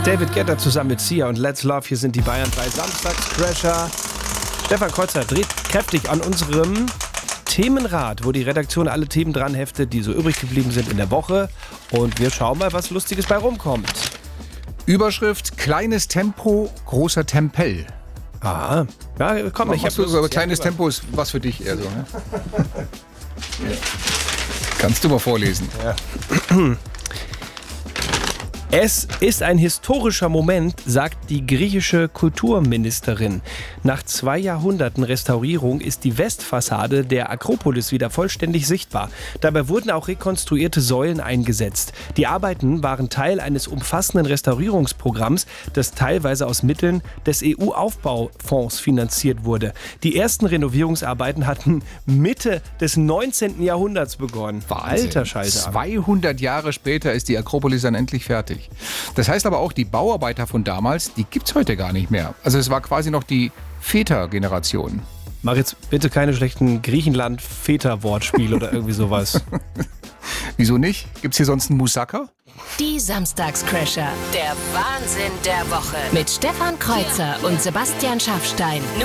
David Guetta zusammen mit Sia und Let's Love. Hier sind die Bayern 3 Samstagscrasher. Stefan Kreuzer dreht kräftig an unserem Themenrad, wo die Redaktion alle Themen dran heftet, die so übrig geblieben sind in der Woche. Und wir schauen mal, was Lustiges bei rumkommt. Überschrift: Kleines Tempo, großer Tempel. Ah, ja, komm, ich habe aber kleines Tempo ist was für dich eher so, ne? Kannst du mal vorlesen. Ja. Es ist ein historischer Moment, sagt die griechische Kulturministerin. Nach 2 Jahrhunderten Restaurierung ist die Westfassade der Akropolis wieder vollständig sichtbar. Dabei wurden auch rekonstruierte Säulen eingesetzt. Die Arbeiten waren Teil eines umfassenden Restaurierungsprogramms, das teilweise aus Mitteln des EU-Aufbaufonds finanziert wurde. Die ersten Renovierungsarbeiten hatten Mitte des 19. Jahrhunderts begonnen. Alter Scheiße. 200 Jahre später ist die Akropolis dann endlich fertig. Das heißt aber auch, die Bauarbeiter von damals, die gibt's heute gar nicht mehr. Also es war quasi noch die Vätergeneration. Mach jetzt bitte keine schlechten Griechenland-Väter-Wortspiele oder irgendwie sowas. Wieso nicht? Gibt's hier sonst einen Moussaka? Die Samstagscrasher. Der Wahnsinn der Woche. Mit Stefan Kreuzer und Sebastian Schaffstein.